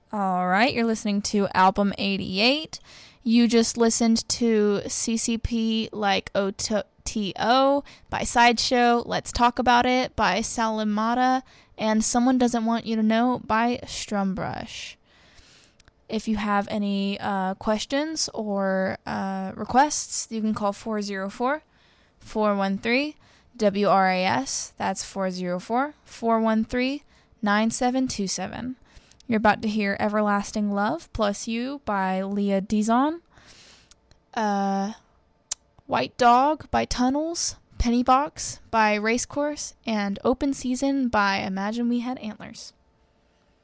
All right, you're listening to Album 88. You just listened to CCP Like OTO by Sideshow, Let's Talk About It by Salimata, and Someone Doesn't Want You to Know by Strumbrush. If you have any questions or requests, you can call 404-413-WRAS. That's 404-413-9727. You're about to hear Everlasting Love Plus You by Leah Dizon. White Dog by Tunnels. Penny Box by Racecourse. And Open Season by Imagine We Had Antlers.